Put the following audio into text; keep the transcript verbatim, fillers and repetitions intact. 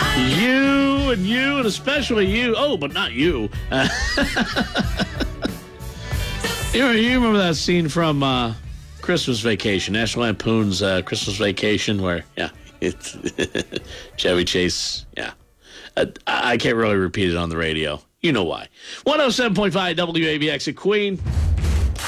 You and you and especially you. Oh, but not you. Uh, you, you remember that scene from uh, Christmas Vacation, National Lampoon's uh, Christmas Vacation, where, yeah, it's Chevy Chase, yeah. Uh, I can't really repeat it on the radio. You know why. one oh seven point five W A B X at Queen.